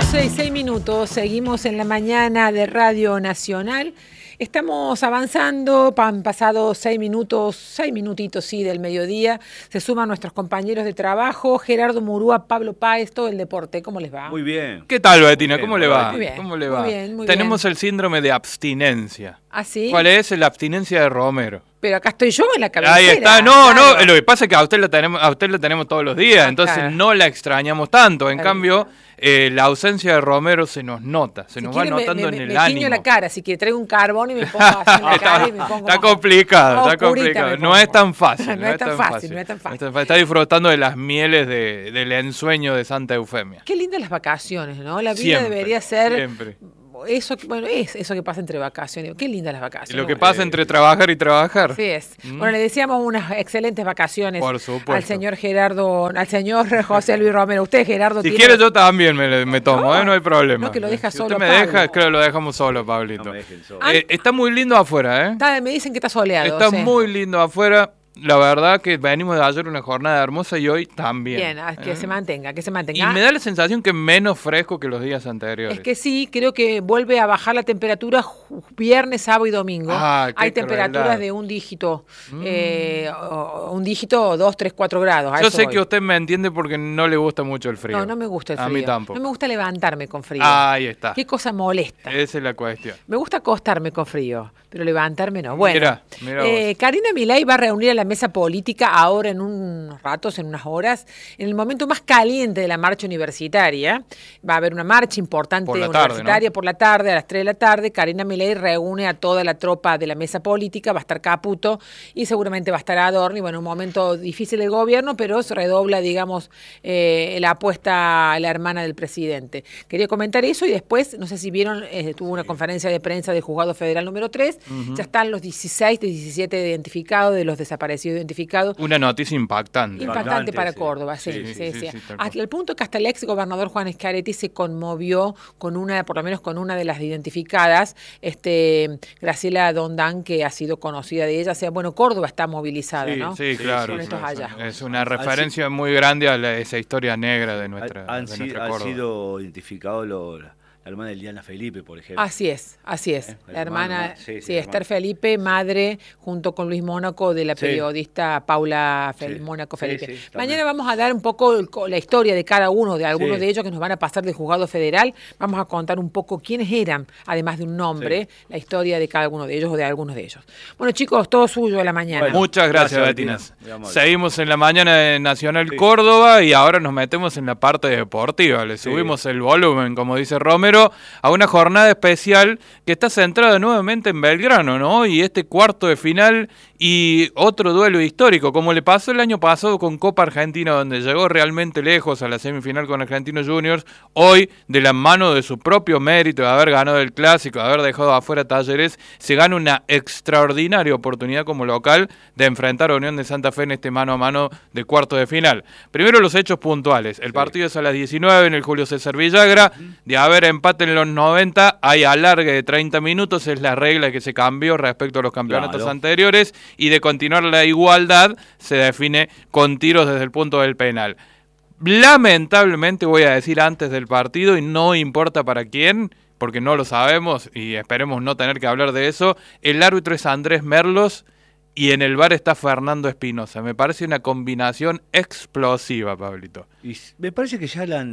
12:06, seguimos en la mañana de Radio Nacional. Estamos avanzando, han pasado 6 minutitos sí, del mediodía. Se suman nuestros compañeros de trabajo, Gerardo Murúa, Pablo Páez, todo el deporte. ¿Cómo les va? Muy bien. ¿Qué tal, Betina? ¿Cómo le va? Muy bien. ¿Cómo le va? Muy bien, muy Tenemos bien. el síndrome de abstinencia. ¿Ah, sí? ¿Cuál es? La abstinencia de Romero. Pero acá estoy yo en la cabecera. Ahí está. No, lo que pasa es que a usted lo tenemos todos los días, entonces claro. no la extrañamos tanto. En Claro. cambio, la ausencia de Romero se nos nota, se nos va notando en el me ánimo. tiño la cara, si quiere traigo un carbón y me pongo así en la cara y me pongo... Está complicado, está oscurita complicado. me No pongo. es tan fácil. No es tan fácil. Está disfrutando de las mieles del ensueño de Santa Eufemia. Qué lindas las vacaciones, ¿no? La vida Siempre, debería ser... siempre. Eso, bueno, es eso que pasa entre vacaciones. Qué lindas las Y vacaciones. lo que pasa entre trabajar y trabajar. Así es. Bueno, le deseamos unas excelentes vacaciones Por supuesto. al señor José Luis Romero. Usted, Gerardo, Si quiere yo también me tomo, no hay problema. No, que lo deja si solo usted me Pablo. deja, creo que lo dejamos solo, Pablito. No me dejen solo. Está muy lindo afuera, Me dicen que está soleado. Está sí. muy lindo afuera. La verdad que venimos de ayer una jornada hermosa y hoy también. Bien, que se mantenga, que se Y mantenga. me da la sensación que menos fresco que los días anteriores. Es que sí, creo que vuelve a bajar la temperatura viernes, sábado y domingo. Ah, qué Hay temperaturas crueldad. de un dígito, 2, 3, 4 grados. a Yo eso sé voy. que usted me entiende porque no le gusta mucho el frío. No me gusta el frío. A mí tampoco. No me gusta levantarme con frío. Ahí está. Qué cosa molesta. Esa es la cuestión. Me gusta acostarme con frío, pero levantarme no. Bueno, Mirá vos. Karina Milei va a reunir a la mesa política ahora en unos ratos, en unas horas, en el momento más caliente de la marcha universitaria. Va a haber una marcha importante Por la tarde, universitaria ¿no? por la tarde, a las 3 de la tarde. Karina Milei reúne a toda la tropa de la mesa política, va a estar Caputo y seguramente va a estar Adorni. Bueno, un momento difícil del gobierno, pero se redobla, digamos, la apuesta a la hermana del presidente. Quería comentar eso y después, no sé si vieron, tuvo una conferencia de prensa del Juzgado Federal número 3. Ya están los 16 de 17 identificados, de los desaparecidos identificados. Una noticia impactante. Impactante para sí. Córdoba, sí. Sí, tal cual. Hasta el punto que hasta el ex gobernador Juan Schiaretti se conmovió con por lo menos con una de las identificadas, Graciela Dondán, que ha sido conocida de ella. O sea, bueno, Córdoba está movilizada, ¿no? Sí, claro. Con estos hallazgos. Es una referencia muy grande a esa historia negra de nuestra Han Córdoba. sido identificados la hermana de Liliana Felipe, por ejemplo. Así es. La hermana, sí, Esther hermana. Felipe, madre, junto con Luis Mónaco, de la Sí. periodista Paula Sí. Mónaco Sí, Felipe. sí, también. Mañana vamos a dar un poco la historia de cada uno, de algunos Sí. de ellos que nos van a pasar del Juzgado Federal. Vamos a contar un poco quiénes eran, además de un nombre, la historia de cada uno de ellos o de algunos de ellos. Bueno, chicos, todo suyo a la mañana. Bueno, Muchas gracias, Gracias, Betinas. Betina. Muy amable. Seguimos en la mañana de Nacional Sí. Córdoba y ahora nos metemos en la parte deportiva. Le subimos el volumen, como dice Romero, a una jornada especial que está centrada nuevamente en Belgrano, ¿no? Y este cuarto de final y otro duelo histórico, como le pasó el año pasado con Copa Argentina, donde llegó realmente lejos a la semifinal con Argentinos Juniors, hoy, de la mano de su propio mérito de haber ganado el Clásico, de haber dejado afuera Talleres, se gana una extraordinaria oportunidad como local de enfrentar a Unión de Santa Fe en este mano a mano de cuarto de final. Primero los hechos puntuales. El partido es a las 19 en el Julio César Villagra. De haber empate en los 90, hay alargue de 30 minutos, es la regla que se cambió respecto a los campeonatos Claro. anteriores, y de continuar la igualdad se define con tiros desde el punto del penal. Lamentablemente, voy a decir antes del partido, y no importa para quién, porque no lo sabemos y esperemos no tener que hablar de eso, el árbitro es Andrés Merlos y en el VAR está Fernando Espinosa. Me parece una combinación explosiva, Pablito. Y me parece que ya la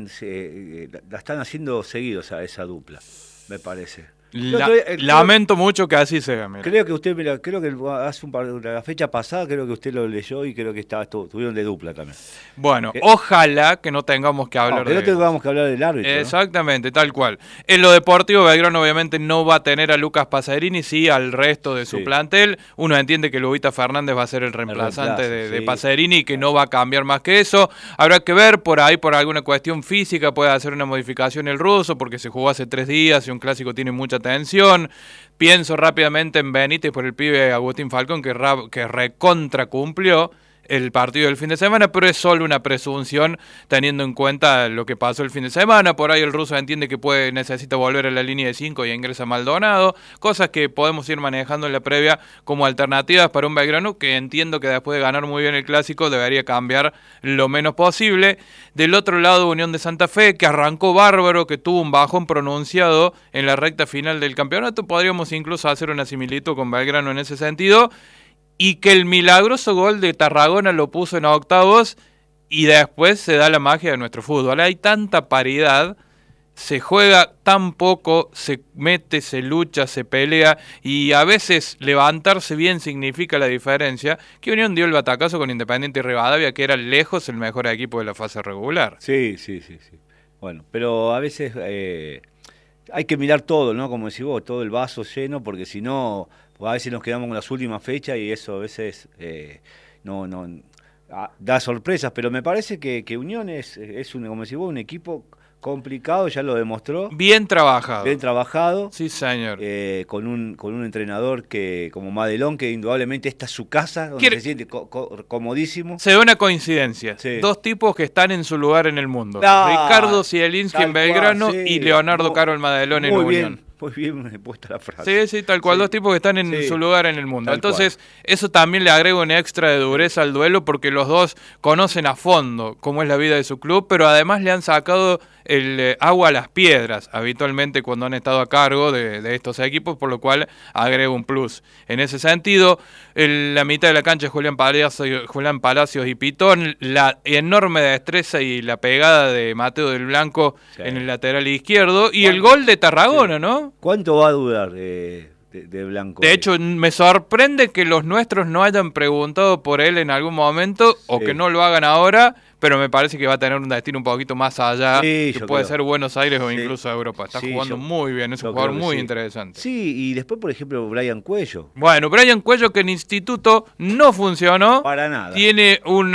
están haciendo seguidos a esa dupla, me parece. Lamento mucho que así sea. Mira. Creo que usted, creo que hace la fecha pasada, creo que usted lo leyó y creo que estuvieron de dupla también. Bueno, ojalá que no tengamos que hablar que no de tengamos que hablar del árbitro. ¿no? Exactamente, tal cual. En lo deportivo, Belgrano obviamente no va a tener a Lucas Pacerini, sí al resto de su plantel. Uno entiende que Lubita Fernández va a ser el reemplazante de Pacerini y que no va a cambiar más que eso. Habrá que ver por ahí, por alguna cuestión física, puede hacer una modificación el ruso, porque se jugó hace 3 días y un clásico tiene mucha tensión. Pienso rápidamente en Benítez por el pibe Agustín Falcón, que recontra cumplió. el partido del fin de semana, pero es solo una presunción teniendo en cuenta lo que pasó el fin de semana. Por ahí el ruso entiende que necesita volver a la línea de 5 y ingresa Maldonado, cosas que podemos ir manejando en la previa como alternativas para un Belgrano que entiendo que después de ganar muy bien el Clásico debería cambiar lo menos posible. Del otro lado, Unión de Santa Fe, que arrancó bárbaro, que tuvo un bajón pronunciado en la recta final del campeonato, podríamos incluso hacer una similitud con Belgrano en ese sentido, y que el milagroso gol de Tarragona lo puso en octavos y después se da la magia de nuestro fútbol. Hay tanta paridad, se juega tan poco, se mete, se lucha, se pelea y a veces levantarse bien significa la diferencia, que Unión dio el batacazo con Independiente y Rivadavia, que era lejos el mejor equipo de la fase regular. Sí. Bueno, pero a veces hay que mirar todo, ¿no? Como decís vos, todo el vaso lleno, porque si no, a veces nos quedamos con las últimas fechas y eso a veces da sorpresas, pero me parece que Unión es como decís vos, un equipo complicado, ya lo demostró. Bien trabajado. Bien trabajado. Sí, señor. Con un entrenador como Madelón, que indudablemente esta es su casa, donde se siente comodísimo. Se da una coincidencia. Sí. Dos tipos que están en su lugar en el mundo. Ricardo Zielinski en Belgrano y Leonardo Carol Madelón en Unión. Muy bien puesta la frase. Sí, tal cual, dos tipos que están en su lugar en el mundo. Entonces, eso también le agrega un extra de dureza al duelo, porque los dos conocen a fondo cómo es la vida de su club, pero además le han sacado el agua a las piedras habitualmente cuando han estado a cargo de estos equipos, por lo cual agrega un plus. En ese sentido, la mitad de la cancha es Julián Palacios y Pitón, la enorme destreza y la pegada de Mateo del Blanco en el lateral izquierdo, y el gol de Tarragona, ¿no? ¿Cuánto va a durar de Blanco? De hecho, me sorprende que los nuestros no hayan preguntado por él en algún momento o que no lo hagan ahora, pero me parece que va a tener un destino un poquito más allá, que puede ser Buenos Aires o incluso Europa. Está jugando muy bien, es un jugador muy interesante. Sí, y después, por ejemplo, Brian Cuello. Bueno, Brian Cuello, que en Instituto no funcionó. Para nada. Tiene un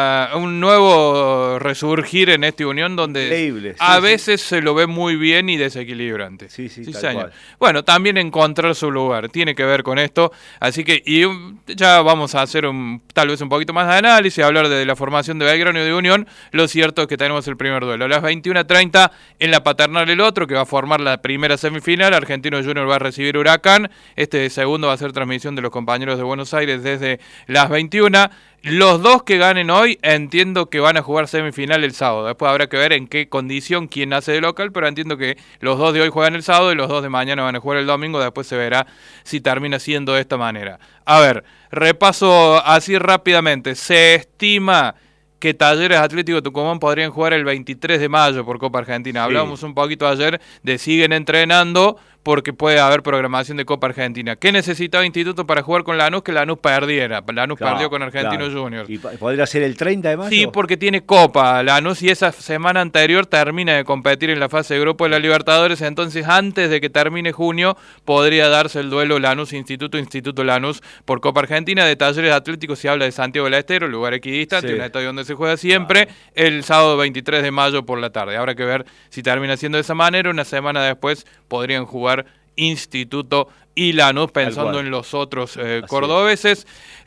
nuevo resurgir en esta Unión donde increíble, a veces se lo ve muy bien y desequilibrante. Sí, señor. Cual. Bueno, también encontrar su lugar tiene que ver con esto, así que ya vamos a hacer tal vez un poquito más de análisis, hablar de la formación de Belgrano y de Unión. Lo cierto es que tenemos el primer duelo a las 21:30 en la Paternal, el otro que va a formar la primera semifinal. Argentino Junior va a recibir Huracán. Este segundo va a ser transmisión de los compañeros de Buenos Aires desde las 21. Los dos que ganen hoy entiendo que van a jugar semifinal el sábado. Después habrá que ver en qué condición quién hace de local, pero entiendo que los dos de hoy juegan el sábado y los dos de mañana van a jugar el domingo. Después se verá si termina siendo de esta manera. A ver, repaso así rápidamente. Se estima que Talleres Atlético Tucumán podrían jugar el 23 de mayo por Copa Argentina. Hablábamos un poquito ayer de siguen entrenando porque puede haber programación de Copa Argentina. ¿Qué necesitaba Instituto para jugar con Lanús? Que Lanús perdiera. Lanús perdió con Argentinos Juniors. ¿Y podría ser el 30 de mayo? Sí, porque tiene Copa Lanús y esa semana anterior termina de competir en la fase de grupo de la Libertadores. Entonces, antes de que termine junio, podría darse el duelo Lanús-Instituto, Instituto-Lanús por Copa Argentina. De Talleres Atléticos se habla de Santiago del Estero, lugar equidistante, un estadio donde se juega siempre, el sábado 23 de mayo por la tarde. Habrá que ver si termina siendo de esa manera. Una semana después podrían jugar Instituto y Lanús, pensando en los otros cordobeses.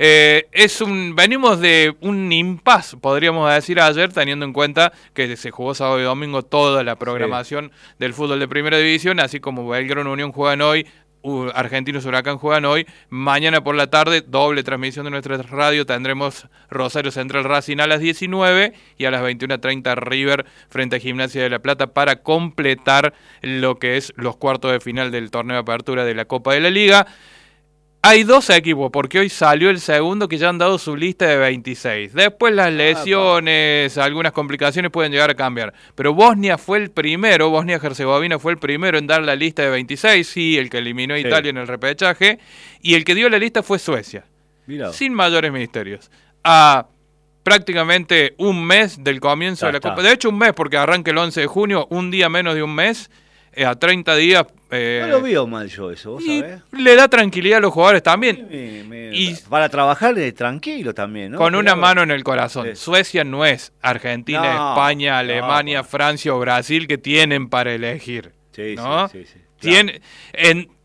Venimos de un impasse, podríamos decir, ayer, teniendo en cuenta que se jugó sábado y domingo toda la programación del fútbol de primera división, así como Belgrano Unión juegan hoy, Argentinos Huracán juegan hoy. Mañana por la tarde, doble transmisión de nuestra radio, tendremos Rosario Central Racing a las 19 y a las 21:30 River frente a Gimnasia de La Plata para completar lo que es los cuartos de final del torneo de apertura de la Copa de la Liga. Hay dos equipos, porque hoy salió el segundo que ya han dado su lista de 26. Después las lesiones, algunas complicaciones pueden llegar a cambiar. Pero Bosnia Herzegovina fue el primero en dar la lista de 26, sí, el que eliminó a Italia en el repechaje. Y el que dio la lista fue Suecia, sin mayores misterios. A prácticamente un mes del comienzo de la Copa. De hecho, un mes, porque arranca el 11 de junio, un día menos de un mes. A 30 días... no lo veo mal yo eso, ¿vos sabés? Le da tranquilidad a los jugadores también. Y para trabajar tranquilo también, ¿no? Con una mano en el corazón. Suecia no es Argentina, España, Alemania, Francia o Brasil que tienen para elegir. ¿no?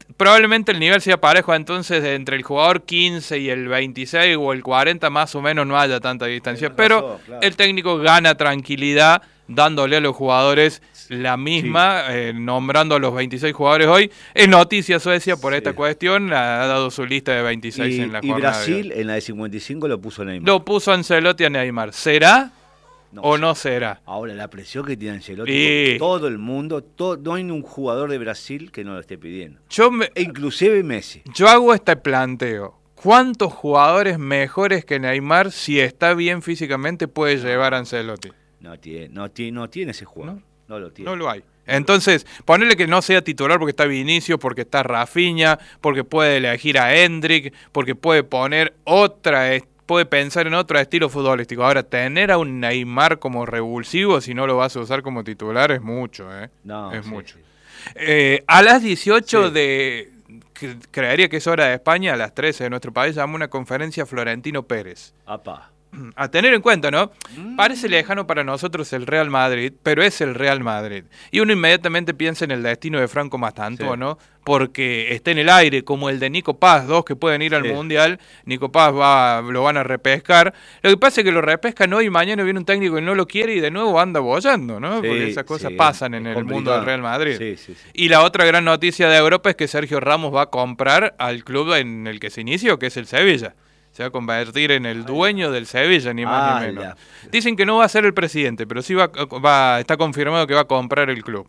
probablemente el nivel sea parejo, entonces entre el jugador 15 y el 26 o el 40 más o menos no haya tanta distancia, pero claro. el técnico gana tranquilidad dándole a los jugadores la misma, nombrando a los 26 jugadores hoy. Es noticia Suecia por esta cuestión, ha dado su lista de 26 en la jornada. Y Brasil en la de 55 lo puso Neymar. Lo puso Ancelotti a Neymar. ¿Será o sé. no será? Ahora, la presión que tiene Ancelotti, todo el mundo, no hay un jugador de Brasil que no lo esté pidiendo. Inclusive Messi. Yo hago este planteo. ¿Cuántos jugadores mejores que Neymar, si está bien físicamente, puede llevar Ancelotti? No tiene ese jugador. No lo tiene. No lo hay. Entonces, ponerle que no sea titular porque está Vinicius, porque está Rafinha, porque puede elegir a Endrick, porque puede poner puede pensar en otro estilo futbolístico. Ahora, tener a un Neymar como revulsivo, si no lo vas a usar como titular, es mucho, es mucho. Sí. A las 18 creería que es hora de España, a las 13 de nuestro país, llama una conferencia Florentino Pérez. Apá. A tener en cuenta, ¿no? Parece lejano para nosotros el Real Madrid, pero es el Real Madrid. Y uno inmediatamente piensa en el destino de Franco Mastantuono, porque está en el aire, como el de Nico Paz, dos que pueden ir al Mundial. Nico Paz lo van a repescar. Lo que pasa es que lo repescan hoy y mañana viene un técnico que no lo quiere y de nuevo anda bollando, ¿no? Porque esas cosas pasan en el mundo del Real Madrid. Sí. Y la otra gran noticia de Europa es que Sergio Ramos va a comprar al club en el que se inició, que es el Sevilla. Se va a convertir en el dueño del Sevilla, ni más ni menos. Dicen que no va a ser el presidente, pero sí está confirmado que va a comprar el club.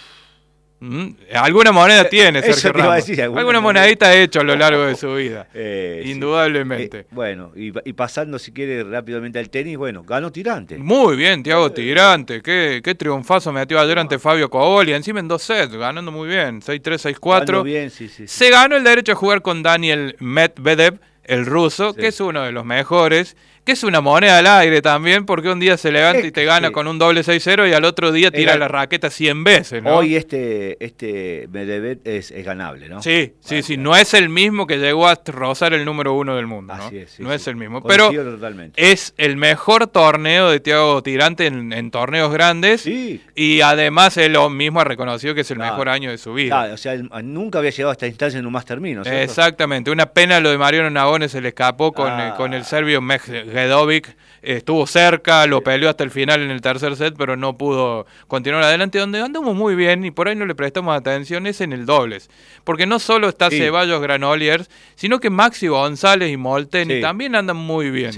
Alguna moneda tiene Sergio Ramos. Alguna monedita ha hecho a lo largo de su vida. Indudablemente. Bueno, y pasando, si quiere, rápidamente al tenis, ganó Tirante. Muy bien, Thiago Tirante. Qué triunfazo metió ayer ante Fabio Cobolli. Encima en 2 sets, ganando muy bien. 6-3, 6-4. Ganó bien, sí. Se ganó el derecho a jugar con Daniel Medvedev, el ruso, que es uno de los mejores, que es una moneda al aire también, porque un día se levanta y te gana con un doble 6-0 y al otro día tira la raqueta 100 veces, ¿no? Hoy este Medvedev es ganable, ¿no? Sí, no es el mismo que llegó a rozar el número 1 del mundo, ¿no? Así es, no es el mismo, coincido pero totalmente. Es el mejor torneo de Thiago Tirante en torneos grandes, y además él mismo ha reconocido que es el mejor año de su vida. Claro, o sea, nunca había llegado a esta instancia en un Master 1000, ¿no? Exactamente, una pena lo de Mariano Navone, se le escapó con el serbio Medvedev. Estuvo cerca, lo peleó hasta el final en el tercer set, pero no pudo continuar adelante. Donde andamos muy bien y por ahí no le prestamos atención es en el dobles, porque no solo está Ceballos Granollers, sino que Maxi González y Molteni también andan muy bien.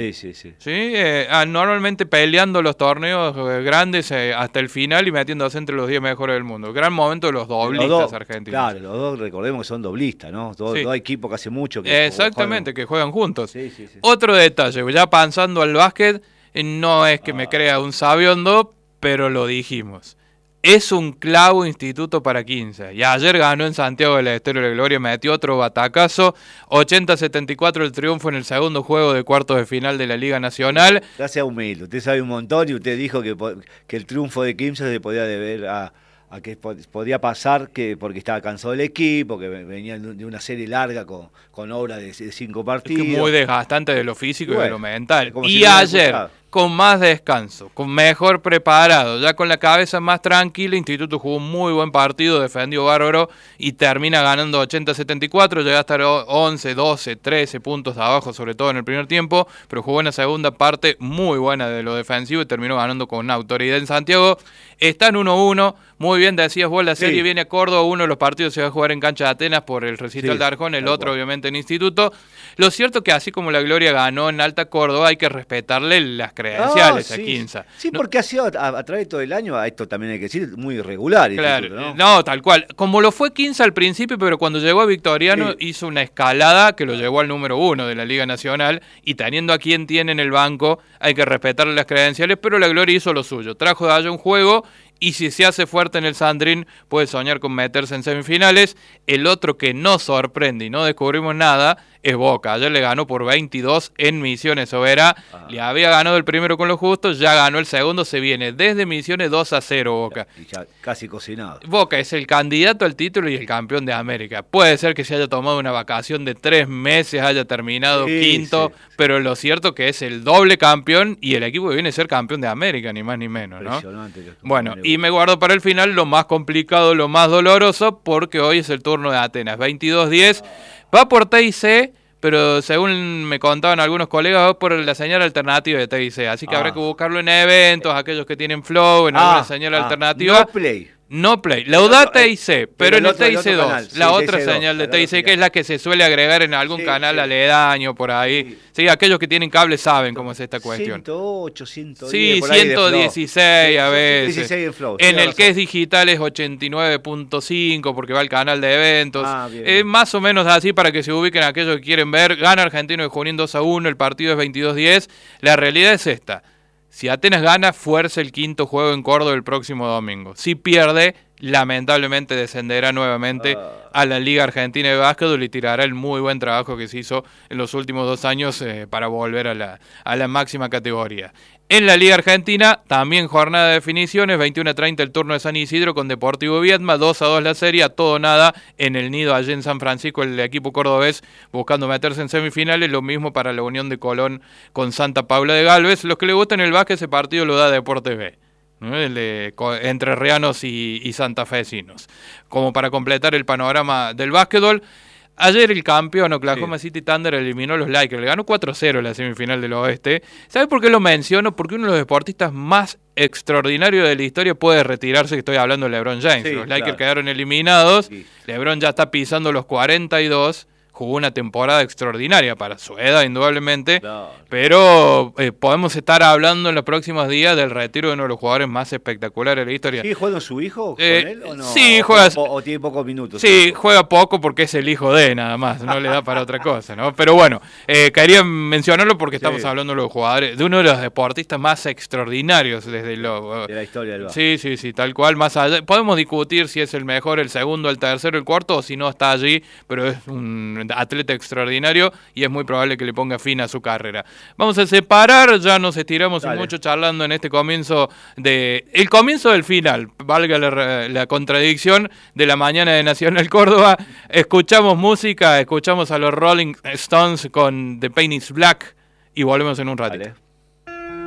Normalmente peleando los torneos grandes hasta el final y metiéndose entre los 10 mejores del mundo. Gran momento de los doblistas argentinos. Claro, los dos, recordemos que son doblistas, ¿no? Dos equipos que hace mucho que que juegan juntos. Otro detalle, ya pasando al básquet, no es que me crea un sabiondo, pero lo dijimos. Es un clavo instituto para 15. Y ayer ganó en Santiago del Estero de Gloria, metió otro batacazo. 80-74 el triunfo en el segundo juego de cuartos de final de la Liga Nacional. Gracias a humilde, usted sabe un montón y usted dijo que el triunfo de 15 se podía deber a que podía pasar porque estaba cansado el equipo, que venía de una serie larga con obra de 5 partidos. Es que muy desgastante de lo físico y de lo mental. Y ayer, con más descanso, con mejor preparado, ya con la cabeza más tranquila, Instituto jugó un muy buen partido, defendió bárbaro y termina ganando 80-74, llega a estar 11, 12, 13 puntos abajo, sobre todo en el primer tiempo, pero jugó una segunda parte muy buena de lo defensivo y terminó ganando con una autoridad en Santiago. Están 1-1, muy bien decías vos, la serie viene a Córdoba, uno de los partidos se va a jugar en cancha de Atenas por el recital de Arjón, el otro obviamente en Instituto. Lo cierto que así como la Gloria ganó en Alta Córdoba, hay que respetarle las credenciales a Quinza. Sí, porque ha sido a través de todo el año, esto también hay que decir, muy irregular. Claro, ¿no? Tal cual. Como lo fue Quinza al principio, pero cuando llegó a Victoriano hizo una escalada que lo llevó al número 1 de la Liga Nacional, y teniendo a quien tiene en el banco, hay que respetarle las credenciales, pero la Gloria hizo lo suyo. Trajo de allá un juego, y si se hace fuerte en el Sandrín, puede soñar con meterse en semifinales. El otro que no sorprende y no descubrimos nada es Boca. Ayer le ganó por 22 en Misiones Oberá. Le había ganado el primero con lo justo, ya ganó el segundo, se viene desde Misiones 2-0 Boca. Ya casi cocinado. Boca es el candidato al título y el campeón de América. Puede ser que se haya tomado una vacación de 3 meses, haya terminado quinto, pero lo cierto que es el doble campeón y el equipo que viene a ser campeón de América, ni más ni menos, ¿no? Bueno, Y me guardo para el final lo más complicado, lo más doloroso, porque hoy es el turno de Atenas. 22-10, va por TIC, pero según me contaban algunos colegas, va por la señal alternativa de TIC. Así que habrá que buscarlo en eventos, aquellos que tienen Flow, en alguna señal alternativa. No Play. No Play, la UDA TIC, pero en el TIC2, la otra TIC2, señal de TIC, que es la que se suele agregar en algún canal aledaño por ahí. Sí, aquellos que tienen cable saben cómo es esta cuestión. 108, 110. Sí, por ahí 116 a veces. 16 en Flow. En el que es digital es 89.5 porque va al canal de eventos. Es más o menos así para que se ubiquen aquellos que quieren ver. Gana Argentino de Junín 2-1, el partido es 22-10. La realidad es esta. Si Atenas gana, fuerza el quinto juego en Córdoba el próximo domingo. Si pierde, lamentablemente descenderá nuevamente a la Liga Argentina de Básquetbol y tirará el muy buen trabajo que se hizo en los últimos 2 años para volver a la máxima categoría. En la Liga Argentina, también jornada de definiciones, 21-30 el turno de San Isidro con Deportivo Viedma, 2-2 la serie, a todo nada en el Nido allí en San Francisco, el equipo cordobés buscando meterse en semifinales, lo mismo para la Unión de Colón con Santa Paula de Galvez. Los que le gustan el básquet, ese partido lo da Deporte B, ¿no? El de entrerrianos y santafesinos. Como para completar el panorama del básquetbol, ayer el campeón Oklahoma City Thunder eliminó a los Lakers, le ganó 4-0 en la semifinal del oeste. ¿Sabes por qué lo menciono? Porque uno de los deportistas más extraordinarios de la historia puede retirarse, que estoy hablando de LeBron James. Los Lakers quedaron eliminados, LeBron ya está pisando los 42, jugó una temporada extraordinaria para su edad, indudablemente, pero podemos estar hablando en los próximos días del retiro de uno de los jugadores más espectaculares de la historia. ¿Sigue jugando su hijo con él o no? Sí, juega. O tiene pocos minutos. Sí, juega poco porque es el hijo de, nada más, no le da para otra cosa, ¿no? Pero bueno, quería mencionarlo porque estamos hablando de los jugadores, de uno de los deportistas más extraordinarios desde de la historia del básquet. Sí, tal cual, más allá. Podemos discutir si es el mejor, el segundo, el tercero, el cuarto, o si no está allí, pero es un atleta extraordinario y es muy probable que le ponga fin a su carrera. Vamos a separar, ya nos estiramos mucho charlando en este comienzo el comienzo del final, valga la contradicción de la mañana de Nacional Córdoba. Escuchamos música, escuchamos a los Rolling Stones con The Pain is Black y volvemos en un ratito.